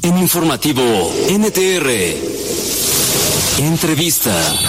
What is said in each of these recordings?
En Informativo NTR, entrevista.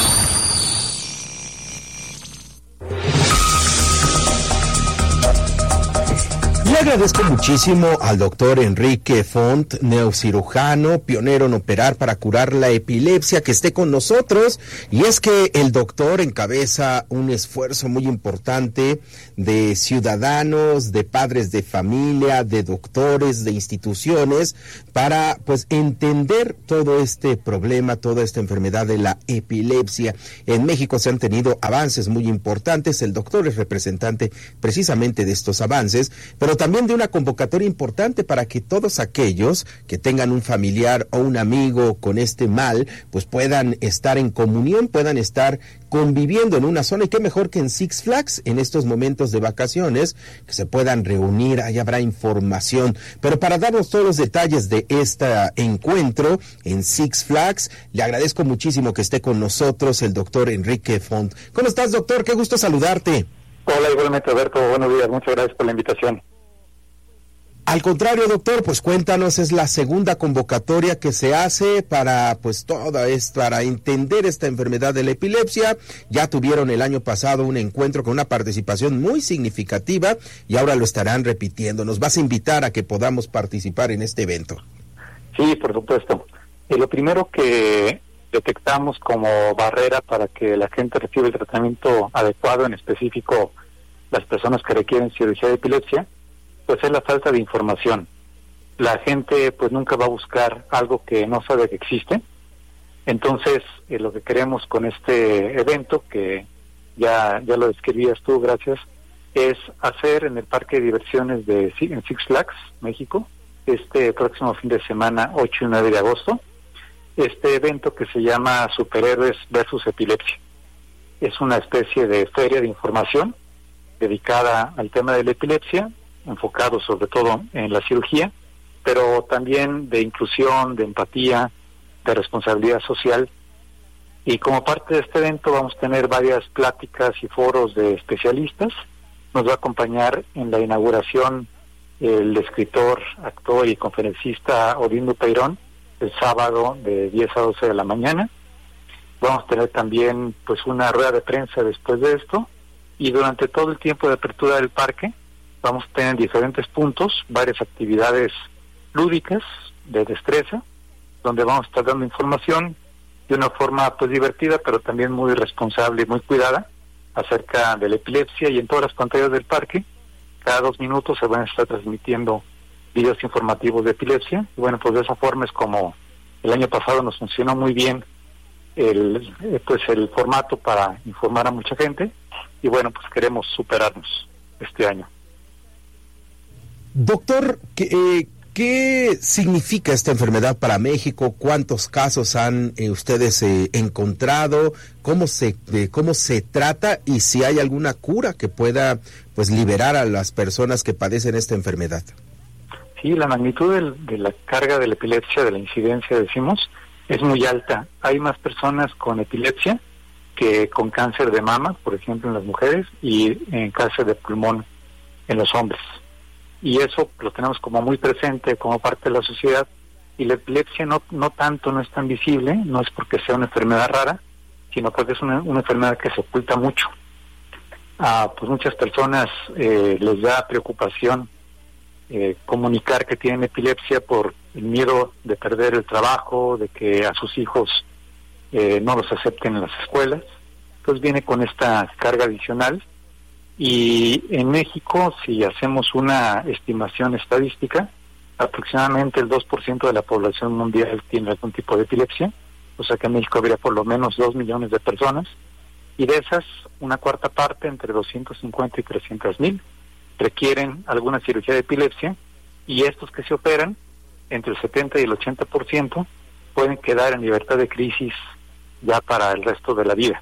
Le agradezco muchísimo al doctor Enrique Font, neurocirujano, pionero en operar para curar la epilepsia, que esté con nosotros. Y es que el doctor encabeza un esfuerzo muy importante de ciudadanos, de padres de familia, de doctores, de instituciones, para pues entender todo este problema, toda esta enfermedad de la epilepsia. En México se han tenido avances muy importantes. El doctor es representante precisamente de estos avances, pero también de una convocatoria importante para que todos aquellos que tengan un familiar o un amigo con este mal, pues puedan estar en comunión, puedan estar conviviendo en una zona, y qué mejor que en Six Flags, en estos momentos de vacaciones, que se puedan reunir, ahí habrá información. Pero para darnos todos los detalles de este encuentro en Six Flags, le agradezco muchísimo que esté con nosotros el doctor Enrique Font. ¿Cómo estás, doctor? Qué gusto saludarte. Hola, igualmente, Alberto. Buenos días. Muchas gracias por la invitación. Al contrario, doctor, pues cuéntanos, es la segunda convocatoria que se hace para pues toda esta, para entender esta enfermedad de la epilepsia. Ya tuvieron el año pasado un encuentro con una participación muy significativa y ahora lo estarán repitiendo. Nos vas a invitar a que podamos participar en este evento. Sí, por supuesto. Lo primero que detectamos como barrera para que la gente reciba el tratamiento adecuado, en específico las personas que requieren cirugía de epilepsia, pues es la falta de información. La gente pues nunca va a buscar algo que no sabe que existe. Entonces, lo que queremos con este evento, que ya lo describías tú, gracias, es hacer en el parque de diversiones en Six Flags, México, este próximo fin de semana, 8 y 9 de agosto, este evento que se llama Superhéroes versus Epilepsia. Es una especie de feria de información dedicada al tema de la epilepsia, enfocado sobre todo en la cirugía, pero también de inclusión, de empatía, de responsabilidad social. Y como parte de este evento vamos a tener varias pláticas y foros de especialistas. Nos va a acompañar en la inauguración el escritor, actor y conferencista Odindo Peirón, el sábado de 10 a 12 de la mañana. Vamos a tener también pues una rueda de prensa después de esto, y durante todo el tiempo de apertura del parque vamos a tener en diferentes puntos varias actividades lúdicas de destreza, donde vamos a estar dando información de una forma pues divertida, pero también muy responsable y muy cuidada acerca de la epilepsia. Y en todas las pantallas del parque, cada 2 minutos se van a estar transmitiendo videos informativos de epilepsia. Y bueno, pues de esa forma es como el año pasado nos funcionó muy bien el formato para informar a mucha gente, y bueno, pues queremos superarnos este año. Doctor, ¿qué significa esta enfermedad para México? ¿Cuántos casos han ustedes encontrado? ¿Cómo se trata? Y si hay alguna cura que pueda pues liberar a las personas que padecen esta enfermedad. Sí, la magnitud de la carga de la epilepsia, de la incidencia, decimos, es muy alta. Hay más personas con epilepsia que con cáncer de mama, por ejemplo, en las mujeres, y en cáncer de pulmón en los hombres. Y eso lo tenemos como muy presente como parte de la sociedad. Y la epilepsia no es tan visible, no es porque sea una enfermedad rara, sino porque es una enfermedad que se oculta mucho. Pues muchas personas les da preocupación comunicar que tienen epilepsia por el miedo de perder el trabajo, de que a sus hijos no los acepten en las escuelas. Entonces viene con esta carga adicional. Y en México, si hacemos una estimación estadística, aproximadamente el 2% de la población mundial tiene algún tipo de epilepsia, o sea que en México habría por lo menos 2 millones de personas, y de esas, una cuarta parte, entre 250 y 300,000, requieren alguna cirugía de epilepsia, y estos que se operan, entre el 70 y el 80%, pueden quedar en libertad de crisis ya para el resto de la vida.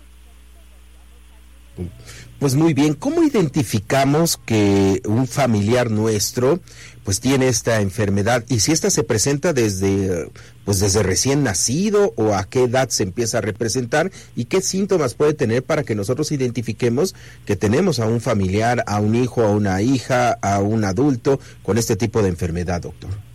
Pues muy bien, ¿cómo identificamos que un familiar nuestro pues tiene esta enfermedad? Y si esta se presenta desde recién nacido, o a qué edad se empieza a representar, y qué síntomas puede tener para que nosotros identifiquemos que tenemos a un familiar, a un hijo, a una hija, a un adulto con este tipo de enfermedad, doctor.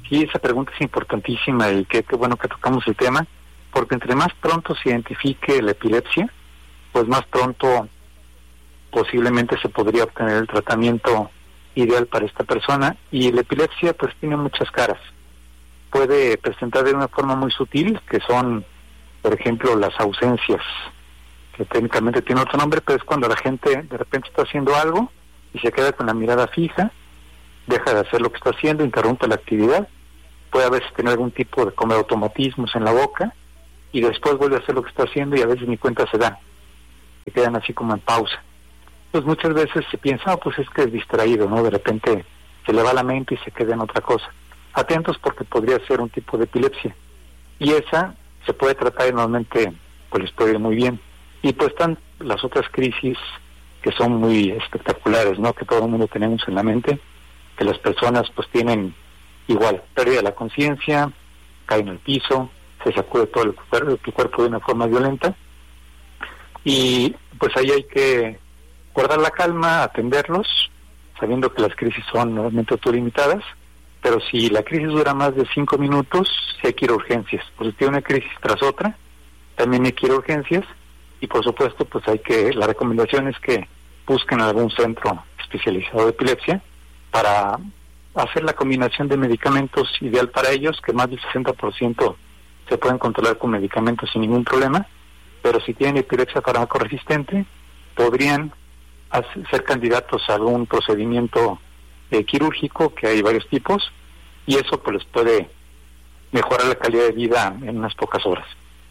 Sí, esa pregunta es importantísima y qué bueno que tocamos el tema, porque entre más pronto se identifique la epilepsia, pues más pronto posiblemente se podría obtener el tratamiento ideal para esta persona. Y la epilepsia pues tiene muchas caras. Puede presentar de una forma muy sutil, que son, por ejemplo, las ausencias, que técnicamente tiene otro nombre, pero es cuando la gente de repente está haciendo algo y se queda con la mirada fija, deja de hacer lo que está haciendo, interrumpe la actividad, puede a veces tener algún tipo de como automatismos en la boca y después vuelve a hacer lo que está haciendo y a veces ni cuenta se dan, se quedan así como en pausa. Entonces muchas veces se piensa, pues es que es distraído, ¿no? De repente se le va la mente y se queda en otra cosa. Atentos porque podría ser un tipo de epilepsia. Y esa se puede tratar y normalmente pues les puede ir muy bien. Y pues están las otras crisis que son muy espectaculares, ¿no? Que todo el mundo tenemos en la mente, que las personas pues tienen igual pérdida de la conciencia, caen al piso, se sacude todo el cuerpo de una forma violenta. Y pues ahí hay que guardar la calma, atenderlos, sabiendo que las crisis son normalmente autolimitadas, pero si la crisis dura más de 5 minutos, sí hay que ir a urgencias. Pues si tiene una crisis tras otra, también hay que ir a urgencias, y por supuesto, pues la recomendación es que busquen algún centro especializado de epilepsia para hacer la combinación de medicamentos ideal para ellos, que más del 60% se pueden controlar con medicamentos sin ningún problema, pero si tienen epilepsia farmacoresistente, podrían ser candidatos a algún procedimiento quirúrgico, que hay varios tipos, y eso pues les puede mejorar la calidad de vida en unas pocas horas.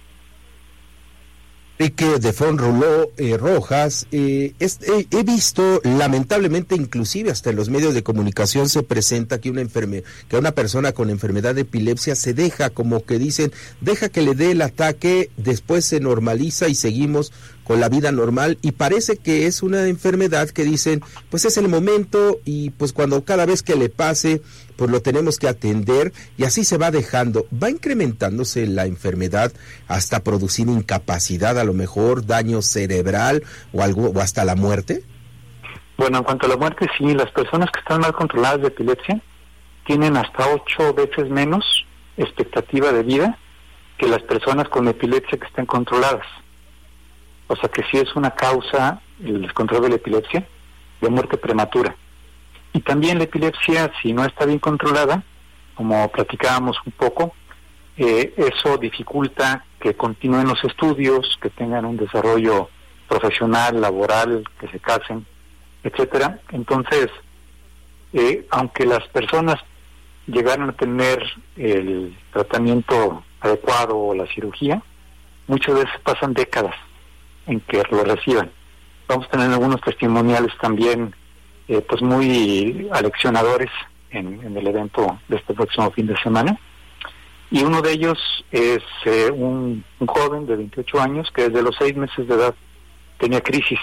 Enrique de Font Rouleau Rojas, he visto lamentablemente, inclusive hasta en los medios de comunicación se presenta que una persona con enfermedad de epilepsia se deja, como que dicen, deja que le dé el ataque, después se normaliza y seguimos con la vida normal, y parece que es una enfermedad que dicen, pues es el momento, y pues cuando cada vez que le pase, pues lo tenemos que atender, y así se va dejando. ¿Va incrementándose la enfermedad hasta producir incapacidad, a lo mejor daño cerebral o hasta la muerte? Bueno, en cuanto a la muerte, sí, las personas que están mal controladas de epilepsia tienen hasta 8 veces menos expectativa de vida que las personas con epilepsia que estén controladas. O sea que sí es una causa, el descontrol de la epilepsia, de muerte prematura. Y también la epilepsia, si no está bien controlada, como platicábamos un poco, eso dificulta que continúen los estudios, que tengan un desarrollo profesional, laboral, que se casen, etcétera. Entonces, aunque las personas llegaran a tener el tratamiento adecuado o la cirugía, muchas veces pasan décadas en que lo reciban. Vamos a tener algunos testimoniales también pues muy aleccionadores en el evento de este próximo fin de semana, y uno de ellos es un joven de 28 años que desde los 6 meses de edad tenía crisis,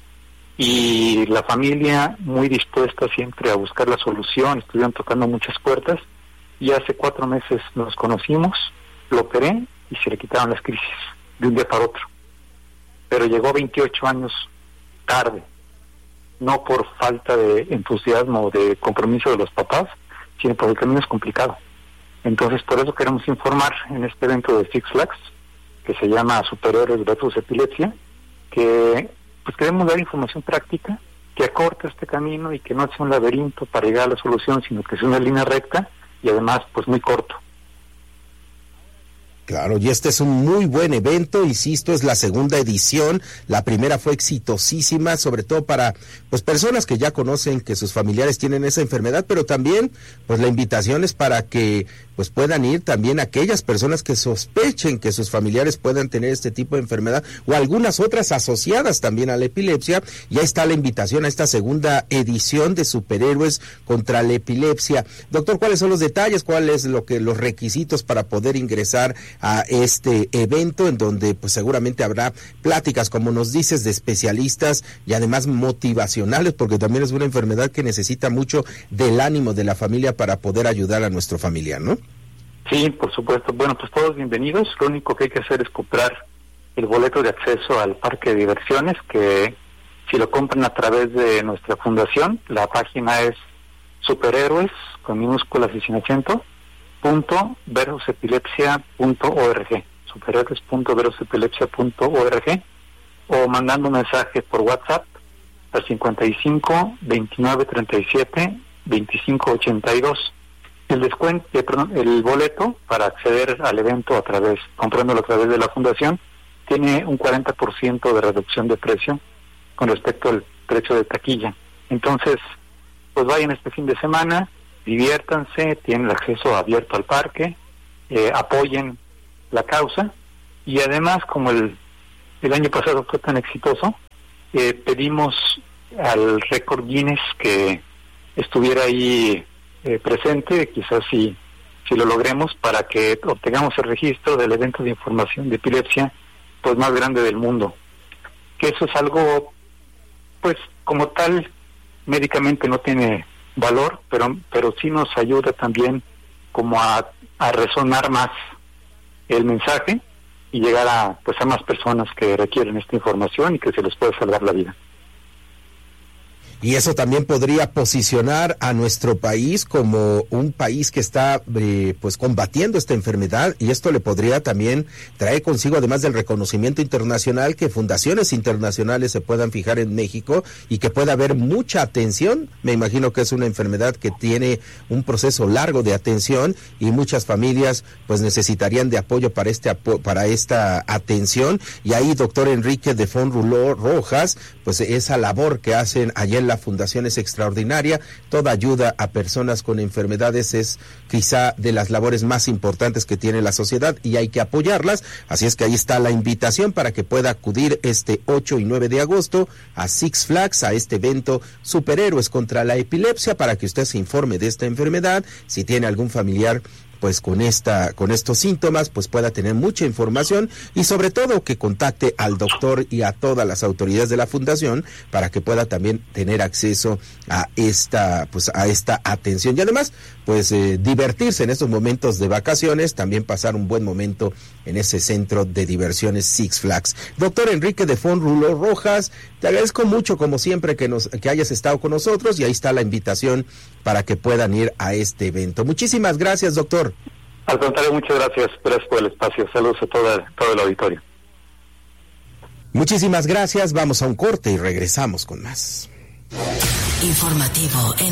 y la familia muy dispuesta siempre a buscar la solución, estuvieron tocando muchas puertas, y hace 4 meses nos conocimos, lo operé y se le quitaron las crisis de un día para otro. Pero llegó 28 años tarde, no por falta de entusiasmo o de compromiso de los papás, sino porque el camino es complicado. Entonces, por eso queremos informar en este evento de Six Flags, que se llama Superhéroes versus Epilepsia, que pues queremos dar información práctica, que acorte este camino y que no sea un laberinto para llegar a la solución, sino que sea una línea recta y además pues muy corto. Claro, y este es un muy buen evento, insisto, es la segunda edición, la primera fue exitosísima, sobre todo para pues personas que ya conocen que sus familiares tienen esa enfermedad, pero también pues la invitación es para que pues puedan ir también aquellas personas que sospechen que sus familiares puedan tener este tipo de enfermedad o algunas otras asociadas también a la epilepsia. Ya está la invitación a esta segunda edición de Superhéroes contra la Epilepsia. Doctor, ¿cuáles son los detalles? ¿Cuáles los requisitos para poder ingresar a este evento, en donde pues seguramente habrá pláticas, como nos dices, de especialistas y además motivacionales, porque también es una enfermedad que necesita mucho del ánimo de la familia para poder ayudar a nuestro familiar, ¿no? Sí, por supuesto. Bueno, pues todos bienvenidos. Lo único que hay que hacer es comprar el boleto de acceso al parque de diversiones, que si lo compran a través de nuestra fundación, la página es Superhéroes, con minúsculas y sin acento, superiores.verusepilepsia.org, superiores.verusepilepsia.org, o mandando un mensaje por WhatsApp al 55 29 37 25 82. El boleto para acceder al evento comprándolo a través de la fundación, tiene un 40% de reducción de precio con respecto al precio de taquilla. Entonces, pues vayan este fin de semana, diviértanse, tienen acceso abierto al parque, apoyen la causa, y además, como el año pasado fue tan exitoso, pedimos al récord Guinness que estuviera ahí presente, quizás si lo logremos, para que obtengamos el registro del evento de información de epilepsia pues más grande del mundo. Que eso es algo, pues como tal, médicamente no tiene valor, pero sí nos ayuda también como a resonar más el mensaje y llegar a más personas que requieren esta información y que se les puede salvar la vida. Y eso también podría posicionar a nuestro país como un país que está combatiendo esta enfermedad, y esto le podría también traer consigo, además del reconocimiento internacional, que fundaciones internacionales se puedan fijar en México y que pueda haber mucha atención. Me imagino que es una enfermedad que tiene un proceso largo de atención y muchas familias pues necesitarían de apoyo para esta atención, y ahí, doctor Enrique de Font Rouleau Rojas, pues esa labor que hacen allá en la fundación es extraordinaria. Toda ayuda a personas con enfermedades es quizá de las labores más importantes que tiene la sociedad y hay que apoyarlas. Así es que ahí está la invitación para que pueda acudir este 8 y 9 de agosto a Six Flags, a este evento Superhéroes contra la Epilepsia, para que usted se informe de esta enfermedad. Si tiene algún familiar pues con estos síntomas, pues pueda tener mucha información, y sobre todo que contacte al doctor y a todas las autoridades de la fundación para que pueda también tener acceso a esta atención, y además pues divertirse en estos momentos de vacaciones, también pasar un buen momento en ese centro de diversiones Six Flags. Doctor Enrique de Font Rouleau Rojas, te agradezco mucho como siempre que hayas estado con nosotros, y ahí está la invitación para que puedan ir a este evento. Muchísimas gracias, doctor. Al contrario, muchas gracias por el espacio. Saludos a todo el auditorio. Muchísimas gracias. Vamos a un corte y regresamos con más. Informativo